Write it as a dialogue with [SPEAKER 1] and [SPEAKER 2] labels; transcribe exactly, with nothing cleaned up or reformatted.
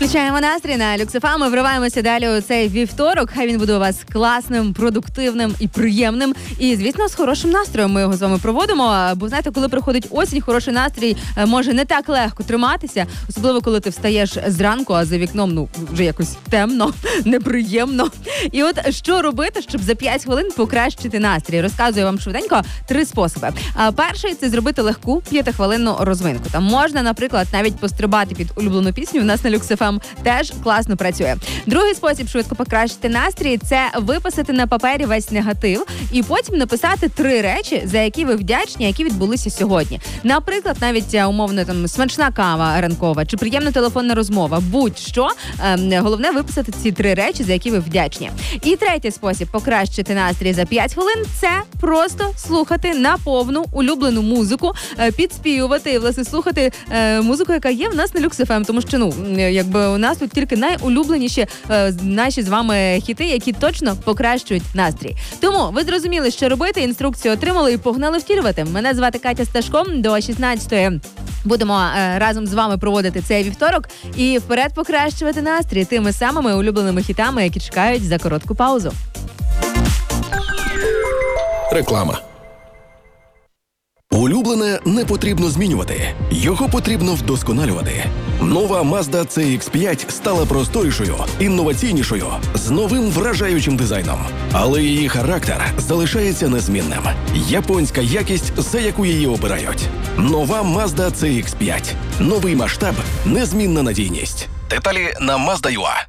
[SPEAKER 1] Качаємо настрій на Люкс еф ем. Ми вриваємося далі у цей вівторок. Хай він буде у вас класним, продуктивним і приємним. І, звісно, з хорошим настроєм ми його з вами проводимо. Бо, знаєте, коли приходить осінь, хороший настрій може не так легко триматися. Особливо, коли ти встаєш зранку, а за вікном, ну, вже якось темно, неприємно. І от що робити, щоб за п'ять хвилин покращити настрій? Розказую вам швиденько три способи. А перший – це зробити легку п'ятихвилинну розминку. Там можна, наприклад, навіть пострибати під улюблену пісню. У нас на Люкс еф ем теж класно працює. Другий спосіб швидко покращити настрій – це виписати на папері весь негатив і потім написати три речі, за які ви вдячні, які відбулися сьогодні. Наприклад, навіть умовно там смачна кава ранкова чи приємна телефонна розмова. Будь-що. Ем, головне виписати ці три речі, за які ви вдячні. І третій спосіб покращити настрій за п'ять хвилин – це просто слухати на повну улюблену музику, підспівувати і, власне, слухати е, музику, яка є в нас на Люкс еф ем, тому що, ну, якби у нас тут тільки найулюбленіші е, наші з вами хіти, які точно покращують настрій. Тому ви зрозуміли, що робити, інструкцію отримали і погнали втілювати. Мене звати Катя Сташко, до шістнадцятої будемо е, разом з вами проводити цей вівторок і вперед покращувати настрій тими самими улюбленими хітами, які чекають за коротку паузу.
[SPEAKER 2] Реклама. Улюблене не потрібно змінювати. Його потрібно вдосконалювати. Нова Mazda це ікс п'ять стала просторішою, інноваційнішою, з новим вражаючим дизайном. Але її характер залишається незмінним. Японська якість, за яку її обирають. Нова Mazda це ікс п'ять. Новий масштаб, незмінна надійність. Деталі на Mazda точка ю а.